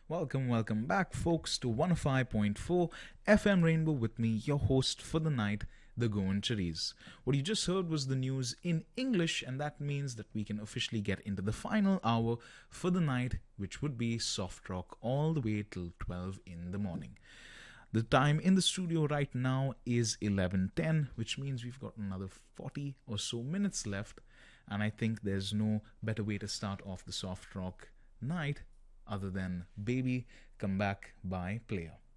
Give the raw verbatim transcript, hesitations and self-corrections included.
Welcome, welcome back, folks, to one oh five point four F M Rainbow with me, your host for the night, the Goan Cherries. What you just heard was the news in English, and that means that we can officially get into the final hour for the night, which would be soft rock all the way till twelve in the morning. The time in the studio right now is eleven ten, which means we've got another forty or so minutes left, and I think there's no better way to start off the soft rock night other than Baby Come Back by Player.